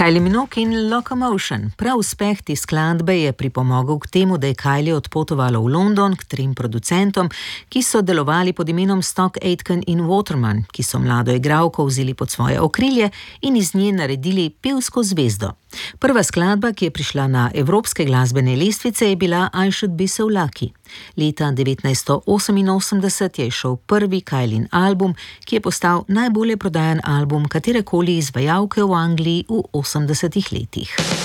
Kylie Minogue in Locomotion. Prav uspeh te skladbe je pripomogel k temu, da je Kylie odpotovala v London k 3 producentom, ki so delovali pod imenom Stock Aitken in Waterman, ki so mlado igralko vzeli pod svoje okrilje in iz nje naredili pevsko zvezdo. Prva skladba, ki je prišla na evropske glasbene lestvice, je bila I Should Be So Lucky. Leta 1988 je izšel prvi Kylin album, ki je postal najbolje prodajan album katerekoli izvajalke v Angliji v 80 letih.